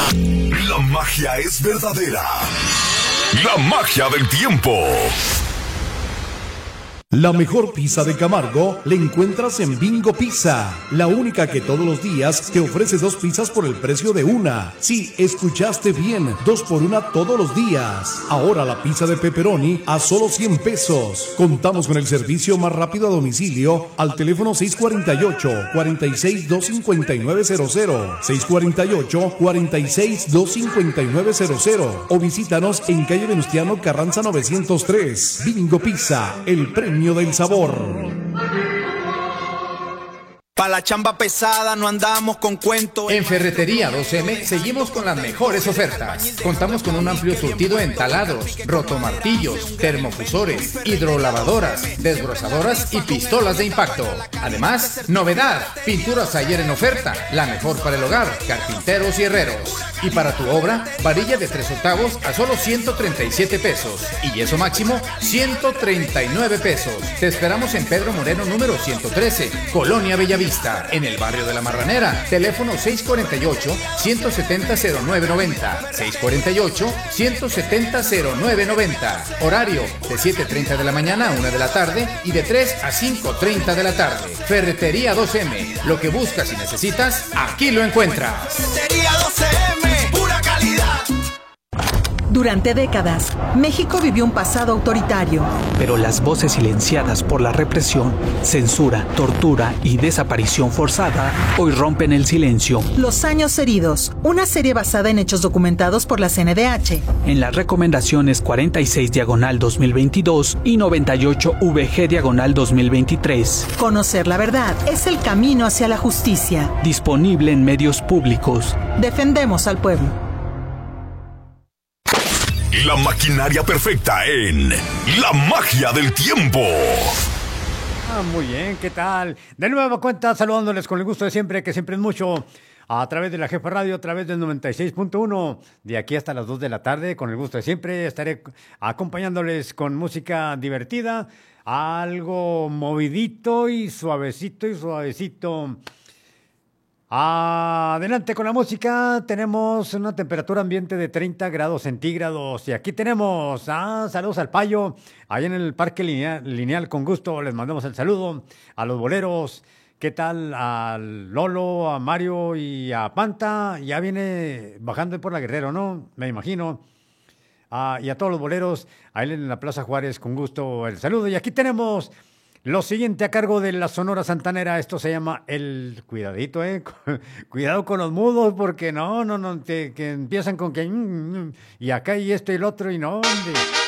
La magia es verdadera. La magia del tiempo. La mejor pizza de Camargo la encuentras en Bingo Pizza, la única que todos los días te ofrece 2 pizzas por el precio de una. Sí, escuchaste bien, 2 por 1 todos los días. Ahora la pizza de pepperoni a solo 100 pesos. Contamos con el servicio más rápido a domicilio al teléfono 648-462-5900, 648-462-5900 o visítanos en calle Venustiano Carranza 903. Bingo Pizza, el premio del sabor. Pa' la chamba pesada no andamos con cuentos. En Ferretería 2M seguimos con las mejores ofertas. Contamos con un amplio surtido en taladros, rotomartillos, termofusores, hidrolavadoras, desbrozadoras y pistolas de impacto. Además, novedad, pinturas ayer en oferta, la mejor para el hogar, carpinteros y herreros. Y para tu obra, varilla de 3/8 a solo 137 pesos y yeso máximo 139 pesos. Te esperamos en Pedro Moreno número 113, Colonia Bellavista, en el barrio de La Marranera. Teléfono 648-170-0990, 648-170-0990. Horario de 7:30 de la mañana a 1 de la tarde y de 3 a 5:30 de la tarde. Ferretería 2M, lo que buscas y necesitas, aquí lo encuentras. Ferretería 2M, pura calidad. Durante décadas, México vivió un pasado autoritario. Pero las voces silenciadas por la represión, censura, tortura y desaparición forzada hoy rompen el silencio. Los años heridos, una serie basada en hechos documentados por la CNDH. En las recomendaciones 46/2022 y 98/VG/2023. Conocer la verdad es el camino hacia la justicia. Disponible en medios públicos. Defendemos al pueblo. La maquinaria perfecta en La Magia del Tiempo. Muy bien, ¿qué tal? De nueva cuenta, saludándoles con el gusto de siempre, que siempre es mucho, a través de la Jefa Radio, a través del 96.1, de aquí hasta las 2 de la tarde, con el gusto de siempre, estaré acompañándoles con música divertida, algo movidito y suavecito. Adelante con la música. Tenemos una temperatura ambiente de 30 grados centígrados. Y aquí tenemos, saludos al Payo, ahí en el Parque Lineal, con gusto les mandamos el saludo. A los boleros, ¿qué tal? Al Lolo, a Mario y a Panta. Ya viene bajando por la Guerrero, ¿no? Me imagino. Y a todos los boleros, ahí en la Plaza Juárez, con gusto el saludo. Y aquí tenemos lo siguiente a cargo de la Sonora Santanera. Esto se llama el... Cuidadito, cuidado con los mudos, porque no, que empiezan con que... y acá y esto y el otro y no, hombre.